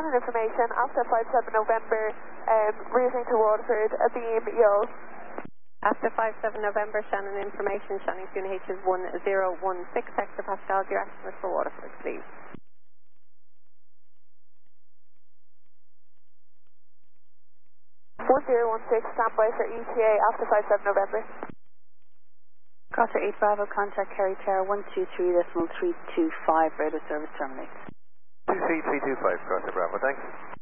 Shannon information, Alpha 57 November, routing to Waterford, a beam, yo. After 57 November, Shannon information, Shannon QNH is 1016 hectopascals. Your estimate for Waterford, please. 1016, standby for ETA after 57 November. Crosser 8 Bravo, contact Kerry Tower 123.325, radar service terminate. 23325, Crosser Bravo, thanks.